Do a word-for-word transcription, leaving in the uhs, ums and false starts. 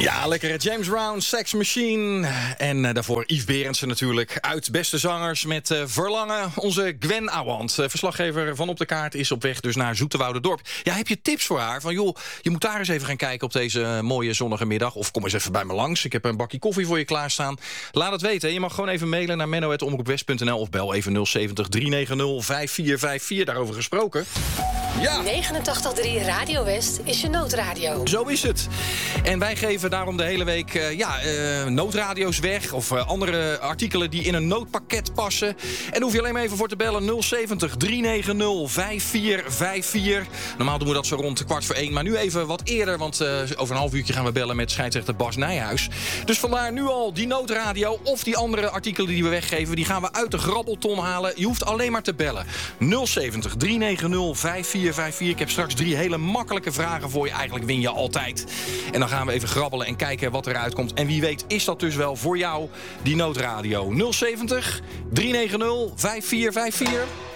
Ja, lekkere James Brown, Sex Machine. En uh, daarvoor Yves Berendsen natuurlijk. Uit Beste Zangers met uh, Verlangen. Onze Gwen Awand, uh, verslaggever van Op de Kaart, is op weg dus naar Zoeterwouderdorp. Ja, heb je tips voor haar? Van joh, je moet daar eens even gaan kijken op deze uh, mooie zonnige middag. Of kom eens even bij me langs. Ik heb een bakje koffie voor je klaarstaan. Laat het weten. Hè. Je mag gewoon even mailen naar menno apenstaartje omroep west punt n l of bel even nul zeventig, drie negen nul, vijf vier vijf vier. Daarover gesproken. Ja. negenentachtig komma drie Radio West is je noodradio. Zo is het. En wij geven daarom de hele week uh, ja, uh, noodradio's weg. Of uh, andere artikelen die in een noodpakket passen. En daar hoef je alleen maar even voor te bellen. nul zeventig, drie negen nul, vijf vier vijf vier. Normaal doen we dat zo rond kwart voor één. Maar nu even wat eerder. Want uh, over een half uurtje gaan we bellen met scheidsrechter Bas Nijhuis. Dus vandaar nu al die noodradio of die andere artikelen die we weggeven. Die gaan we uit de grabbelton halen. Je hoeft alleen maar te bellen. nul zeventig, drie negen nul, vijf vier vijf vier. Ik heb straks drie hele makkelijke vragen voor je. Eigenlijk win je altijd. En dan gaan we even grabbelen en kijken wat eruit komt. En wie weet is dat dus wel voor jou, die noodradio. nul zeventig, drie negen nul, vijf vier vijf vier.